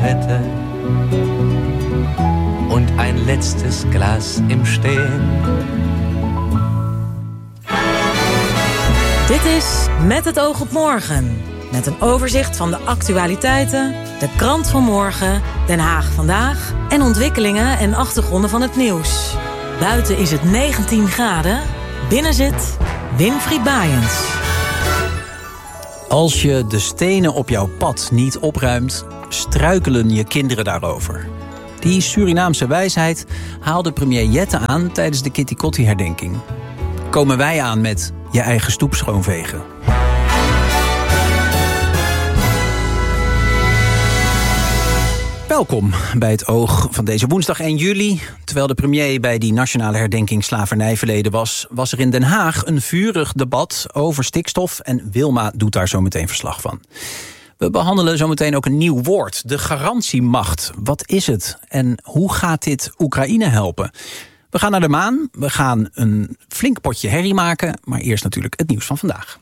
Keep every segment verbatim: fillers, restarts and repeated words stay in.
hätte und ein letztes Glas im Stehen. Dit is Met het oog op morgen. Met een overzicht van de actualiteiten, de krant van morgen, Den Haag vandaag en ontwikkelingen en achtergronden van het nieuws. Buiten is het negentien graden, binnen zit Winfried Baaiens. Als je de stenen op jouw pad niet opruimt, struikelen je kinderen daarover. Die Surinaamse wijsheid haalde premier Jette aan tijdens de Kitty Kotti-herdenking. Komen wij aan met je eigen stoep schoonvegen. Welkom bij het oog van deze woensdag één juli. Terwijl de premier bij die nationale herdenking slavernijverleden was, was er in Den Haag een vurig debat over stikstof en Wilma doet daar zo meteen verslag van. We behandelen zometeen ook een nieuw woord, de garantiemacht. Wat is het en hoe gaat dit Oekraïne helpen? We gaan naar de maan, we gaan een flink potje herrie maken, maar eerst natuurlijk het nieuws van vandaag.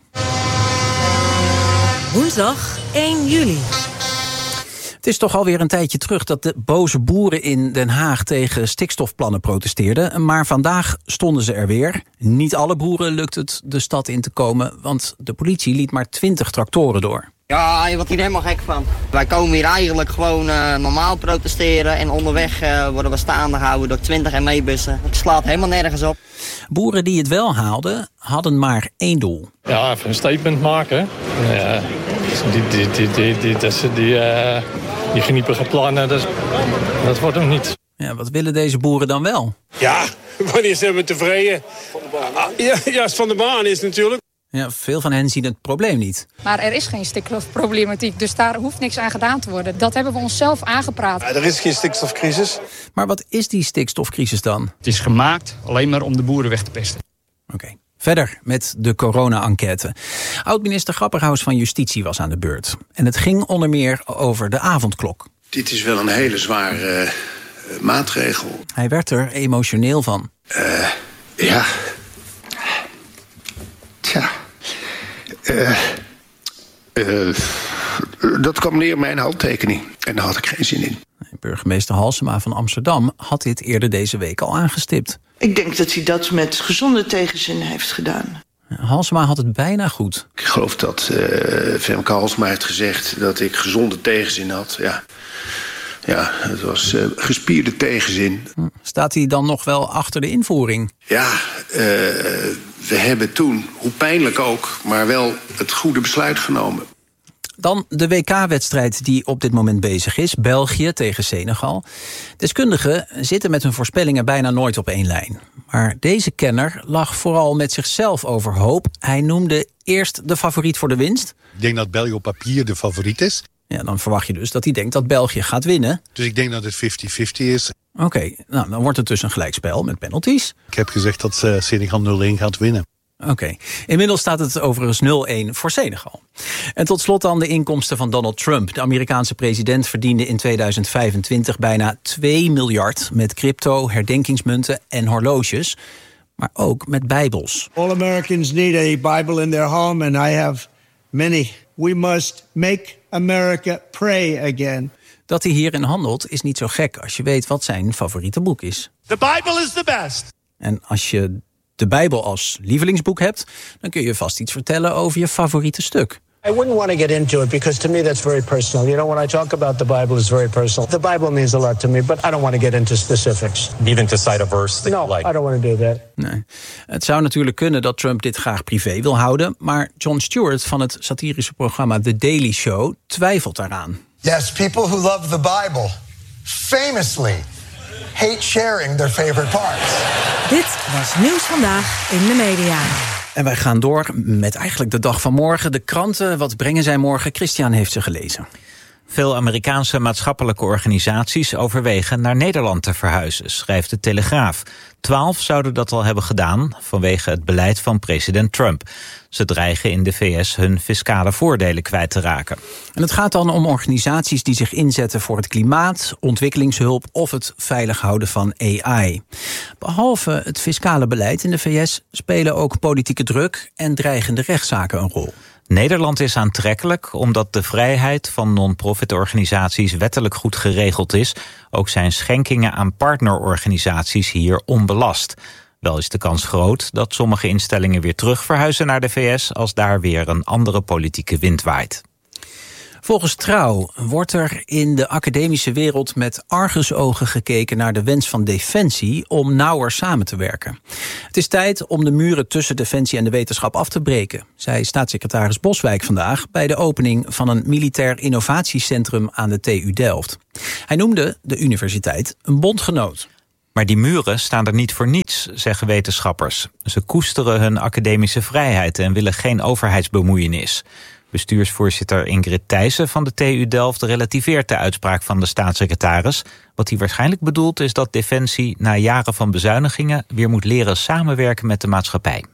Woensdag één juli. Het is toch alweer een tijdje terug dat de boze boeren in Den Haag tegen stikstofplannen protesteerden. Maar vandaag stonden ze er weer. Niet alle boeren lukt het de stad in te komen, want de politie liet maar twintig tractoren door. Ja, je wordt hier helemaal gek van. Wij komen hier eigenlijk gewoon uh, normaal protesteren en onderweg uh, worden we staande gehouden door twintig M E-bussen. Het slaat helemaal nergens op. Boeren die het wel haalden, hadden maar één doel. Ja, even een statement maken. Ja, die, die, die, die, die, die, die, uh, die geniepige plannen, dat, dat wordt hem niet. Ja, wat willen deze boeren dan wel? Ja, wanneer zijn we tevreden? Ja, ja, als van de baan is natuurlijk. Ja, veel van hen zien het probleem niet. Maar er is geen stikstofproblematiek, dus daar hoeft niks aan gedaan te worden. Dat hebben we onszelf aangepraat. Ja, er is geen stikstofcrisis. Maar wat is die stikstofcrisis dan? Het is gemaakt alleen maar om de boeren weg te pesten. Oké. Okay. Verder met de corona-enquête. Oud-minister Grapperhaus van Justitie was aan de beurt. En het ging onder meer over de avondklok. Dit is wel een hele zware uh, maatregel. Hij werd er emotioneel van. Uh, ja... Tja, uh, uh, dat kwam neer mijn handtekening. En daar had ik geen zin in. Burgemeester Halsema van Amsterdam had dit eerder deze week al aangestipt. Ik denk dat hij dat met gezonde tegenzin heeft gedaan. Halsema had het bijna goed. Ik geloof dat uh, Femke Halsema heeft gezegd dat ik gezonde tegenzin had. Ja, ja het was uh, gespierde tegenzin. Staat hij dan nog wel achter de invoering? Ja, uh, we hebben toen, hoe pijnlijk ook, maar wel het goede besluit genomen. Dan de W K-wedstrijd die op dit moment bezig is. België tegen Senegal. Deskundigen zitten met hun voorspellingen bijna nooit op één lijn. Maar deze kenner lag vooral met zichzelf overhoop. Hij noemde eerst de favoriet voor de winst. Ik denk dat België op papier de favoriet is. Ja, dan verwacht je dus dat hij denkt dat België gaat winnen. Dus ik denk dat het vijftig vijftig is. Oké, okay, nou, dan wordt het dus een gelijkspel met penalties. Ik heb gezegd dat uh, Senegal nul-één gaat winnen. Oké, okay. Inmiddels staat het overigens nul-één voor Senegal. En tot slot dan de inkomsten van Donald Trump. De Amerikaanse president verdiende in tweeduizend vijfentwintig bijna twee miljard... met crypto, herdenkingsmunten en horloges. Maar ook met bijbels. All Americans need a Bible in their home and I have many. We must make America pray again. Dat hij hierin handelt is niet zo gek als je weet wat zijn favoriete boek is. The Bible is the best. En als je de Bijbel als lievelingsboek hebt, dan kun je vast iets vertellen over je favoriete stuk. I wouldn't want to get into it because to me that's very personal. You know, when I talk about the Bible, it's very personal. The Bible means a lot to me, but I don't want to get into specifics. Even to cite a verse that no, you like. I don't want to do that. Nee. Het zou natuurlijk kunnen dat Trump dit graag privé wil houden, maar Jon Stewart van het satirische programma The Daily Show twijfelt daaraan. Yes, people who love the Bible famously hate sharing their favorite parts. Dit was Nieuws Vandaag in de media. En wij gaan door met eigenlijk de dag van morgen. De kranten, wat brengen zij morgen? Christian heeft ze gelezen. Veel Amerikaanse maatschappelijke organisaties overwegen naar Nederland te verhuizen, schrijft de Telegraaf. Twaalf zouden dat al hebben gedaan vanwege het beleid van president Trump. Ze dreigen in de V S hun fiscale voordelen kwijt te raken. En het gaat dan om organisaties die zich inzetten voor het klimaat, ontwikkelingshulp of het veilig houden van A I. Behalve het fiscale beleid in de V S spelen ook politieke druk en dreigende rechtszaken een rol. Nederland is aantrekkelijk omdat de vrijheid van non-profitorganisaties wettelijk goed geregeld is. Ook zijn schenkingen aan partnerorganisaties hier onbelast. Wel is de kans groot dat sommige instellingen weer terug verhuizen naar de V S... als daar weer een andere politieke wind waait. Volgens Trouw wordt er in de academische wereld met argusogen gekeken naar de wens van Defensie om nauwer samen te werken. Het is tijd om de muren tussen Defensie en de wetenschap af te breken, zei staatssecretaris Boswijk vandaag bij de opening van een militair innovatiecentrum aan de T U Delft. Hij noemde de universiteit een bondgenoot. Maar die muren staan er niet voor niets, zeggen wetenschappers. Ze koesteren hun academische vrijheid en willen geen overheidsbemoeienis. Bestuursvoorzitter Ingrid Thijssen van de T U Delft relativeert de uitspraak van de staatssecretaris. Wat hij waarschijnlijk bedoelt is dat Defensie na jaren van bezuinigingen weer moet leren samenwerken met de maatschappij.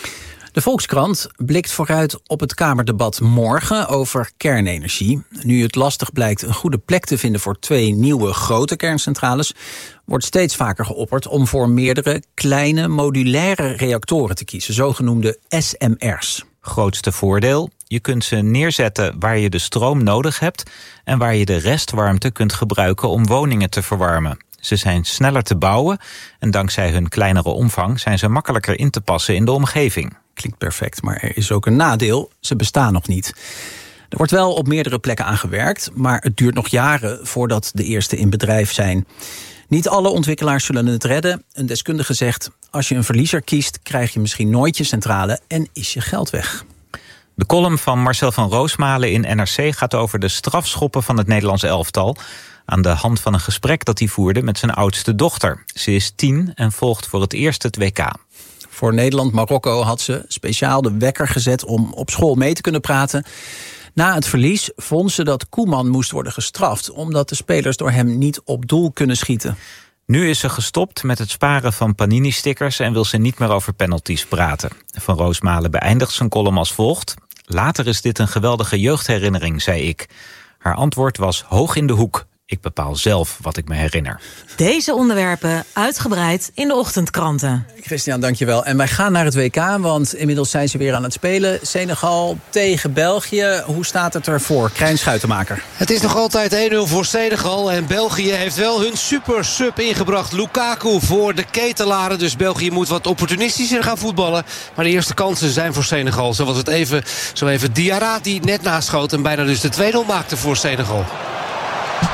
De Volkskrant blikt vooruit op het Kamerdebat morgen over kernenergie. Nu het lastig blijkt een goede plek te vinden voor twee nieuwe grote kerncentrales, wordt steeds vaker geopperd om voor meerdere kleine modulaire reactoren te kiezen, zogenoemde S M R's. Grootste voordeel: je kunt ze neerzetten waar je de stroom nodig hebt en waar je de restwarmte kunt gebruiken om woningen te verwarmen. Ze zijn sneller te bouwen en dankzij hun kleinere omvang zijn ze makkelijker in te passen in de omgeving. Klinkt perfect, maar er is ook een nadeel. Ze bestaan nog niet. Er wordt wel op meerdere plekken aan gewerkt, maar het duurt nog jaren voordat de eerste in bedrijf zijn. Niet alle ontwikkelaars zullen het redden. Een deskundige zegt, als je een verliezer kiest, krijg je misschien nooit je centrale en is je geld weg. De column van Marcel van Roosmalen in N R C gaat over de strafschoppen van het Nederlands elftal, aan de hand van een gesprek dat hij voerde met zijn oudste dochter. Ze is tien en volgt voor het eerst het W K. Voor Nederland-Marokko had ze speciaal de wekker gezet om op school mee te kunnen praten. Na het verlies vond ze dat Koeman moest worden gestraft, omdat de spelers door hem niet op doel kunnen schieten. Nu is ze gestopt met het sparen van Panini-stickers en wil ze niet meer over penalties praten. Van Roosmalen beëindigt zijn column als volgt. Later is dit een geweldige jeugdherinnering, zei ik. Haar antwoord was hoog in de hoek. Ik bepaal zelf wat ik me herinner. Deze onderwerpen uitgebreid in de ochtendkranten. Christian, dankjewel. En wij gaan naar het W K, want inmiddels zijn ze weer aan het spelen. Senegal tegen België. Hoe staat het ervoor? Krijn Schuitenmaker. Het is nog altijd één nul voor Senegal. En België heeft wel hun super sub ingebracht. Lukaku voor de ketelaren. Dus België moet wat opportunistischer gaan voetballen. Maar de eerste kansen zijn voor Senegal. Zo was het even, zo even Diarra die net naschoot en bijna dus de twee nul maakte voor Senegal.